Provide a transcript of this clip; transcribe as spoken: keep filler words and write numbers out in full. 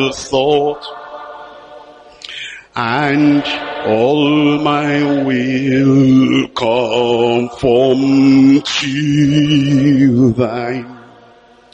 thought, and all my will conform to thine.